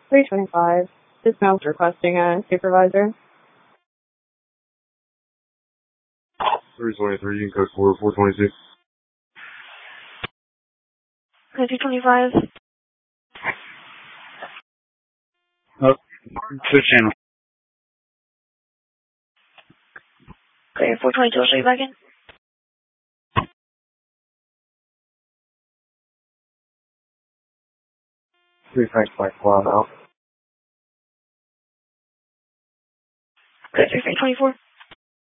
325. Dismount requesting a supervisor. 323, you can code 426. Okay, 225. Switch channel. Okay, 422, I'll show you back in. Thanks, Mike. Wow, now. Okay, 324.